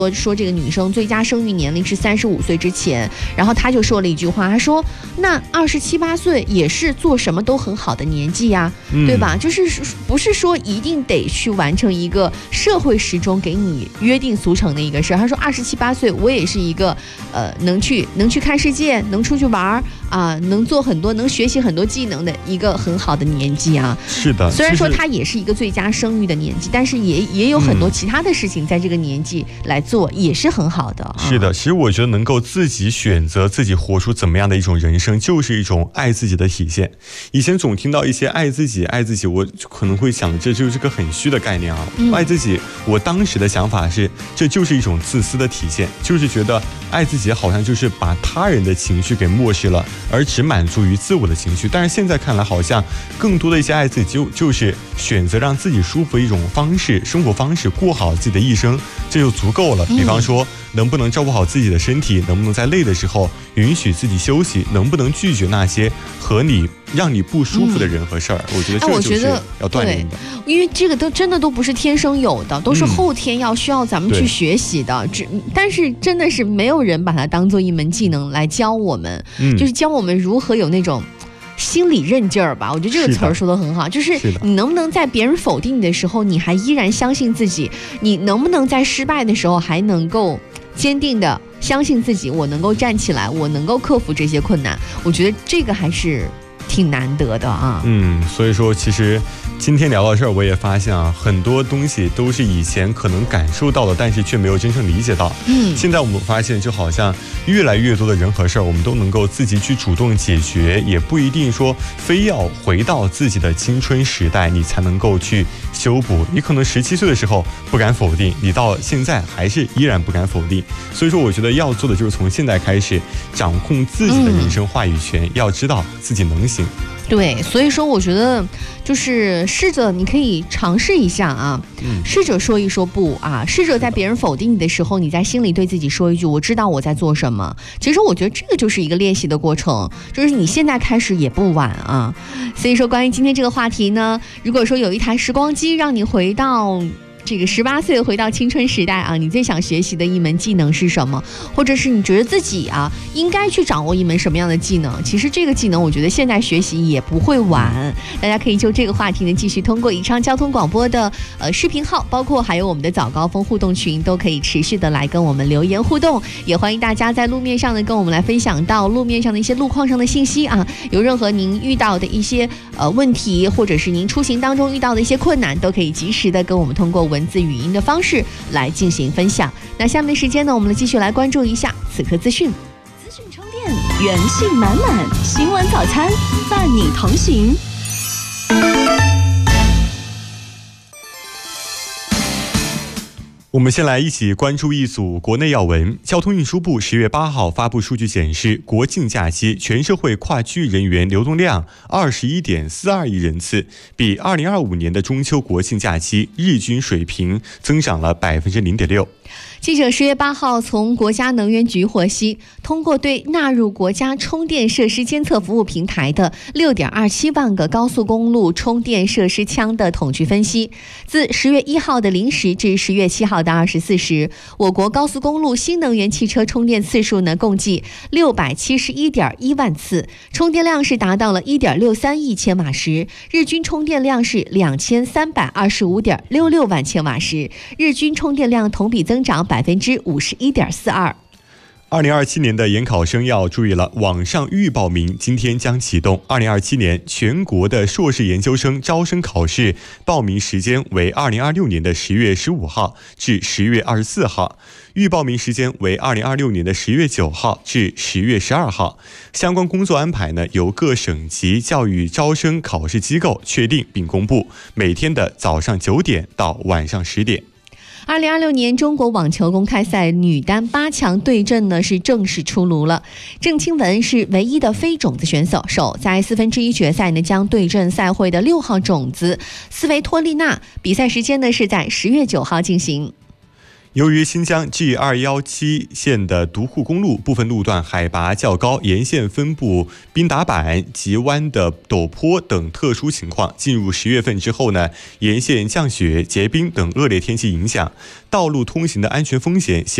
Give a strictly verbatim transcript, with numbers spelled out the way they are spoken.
说这个女生最佳生育年龄是三十五岁之前，然后他就说了一句话，他说那二十七八岁也是做什么都很好的年纪呀、啊嗯、对吧，就是不是说一定得去完成一个社会时钟给你约定俗成的一个事儿。他说二十七八岁我也是一个呃能去能去看世界，能出去玩啊、呃，能做很多能学习很多技能的一个很好的年纪啊。 是的， 虽然说他也是一个最佳生育的年纪，但是也也有很多其他的事情在这个年纪来做做也是很好的。 是的，其实我觉得能够自己选择自己活出怎么样的一种人生，就是一种爱自己的体现。以前总听到一些爱自己爱自己，我可能会想这就是个很虚的概念啊、嗯、爱自己，我当时的想法是这就是一种自私的体现，就是觉得爱自己好像就是把他人的情绪给漠视了，而只满足于自我的情绪。但是现在看来，好像更多的一些爱自己就就是选择让自己舒服的一种方式，生活方式，过好自己的一生，这就足够了。比方说能不能照顾好自己的身体，能不能在累的时候允许自己休息，能不能拒绝那些和你让你不舒服的人和事儿、嗯、我觉得这就是要锻炼的、 哎、因为这个都真的都不是天生有的，都是后天要需要咱们去学习的、嗯、但是真的是没有人把它当做一门技能来教我们、嗯、就是教我们如何有那种心理韧劲儿吧。我觉得这个词儿说得很好，就是你能不能在别人否定你的时候你还依然相信自己，你能不能在失败的时候还能够坚定的相信自己，我能够站起来，我能够克服这些困难。我觉得这个还是挺难得的啊。 嗯，所以说其实今天聊到这儿，我也发现啊，很多东西都是以前可能感受到的，但是却没有真正理解到。嗯，现在我们发现，就好像越来越多的人和事儿，我们都能够自己去主动解决，也不一定说非要回到自己的青春时代，你才能够去修补。你可能十七岁的时候不敢否定，你到现在还是依然不敢否定。所以说，我觉得要做的就是从现在开始掌控自己的人生话语权，嗯、要知道自己能行。 对，所以说我觉得就是试着你可以尝试一下啊，嗯、试着说一说不啊，试着在别人否定你的时候，你在心里对自己说一句我知道我在做什么。其实我觉得这个就是一个练习的过程，就是你现在开始也不晚啊。所以说关于今天这个话题呢，如果说有一台时光机让你回到这个十八岁回到青春时代啊，你最想学习的一门技能是什么？或者是你觉得自己啊应该去掌握一门什么样的技能？其实这个技能我觉得现在学习也不会晚。大家可以就这个话题呢继续通过宜昌交通广播的呃视频号，包括还有我们的早高峰互动群，都可以持续的来跟我们留言互动。也欢迎大家在路面上呢跟我们来分享到路面上的一些路况上的信息啊，有任何您遇到的一些呃问题，或者是您出行当中遇到的一些困难，都可以及时的跟我们通过文字语音的方式来进行分享。那下面的时间呢，我们继续来关注一下此刻资讯。 资讯充电，元气满满，新闻早餐伴你同行。 我们先来一起关注一组国内要闻。交通运输部十月八号发布数据显示，国庆假期全社会跨区域人员流动量二十一点四二亿人次，比二零二五年的中秋国庆假期日均水平增长了百分之零点六。 记者十月八号从国家能源局获悉，通过对纳入国家充电设施监测服务平台的六点二七万个高速公路充电设施枪的统计分析，自十月一号的零时至十月七号的二十四时，我国高速公路新能源汽车充电次数呢共计六百七十一点一万次，充电量是达到了一点六三亿千瓦时，日均充电量是两千三百二十五点六六万千瓦时，日均充电量同比增长百分之五十一点四二。 二零二七年的研考生要注意了，网上预报名今天将启动。二零二七年全国的硕士研究生招生考试报名时间为二零二六年的十月十五号至十月二十四号，预报名时间为二零二六年的十月九号至十月十二号。相关工作安排呢，由各省级教育招生考试机构确定并公布，每天的早上九点到晚上十点。 二零二六年中国网球公开赛女单八强对阵呢是正式出炉了。郑钦文是唯一的非种子选手，手在四分之一决赛呢将对阵赛会的六号种子斯维托利娜，比赛时间呢是在十月九号进行。 由于新疆 G 二一七 线的独库公路部分路段海拔较高，沿线分布冰打板、急弯的陡坡等特殊情况，进入十月份之后呢，沿线降雪、结冰等恶劣天气影响，道路通行的安全风险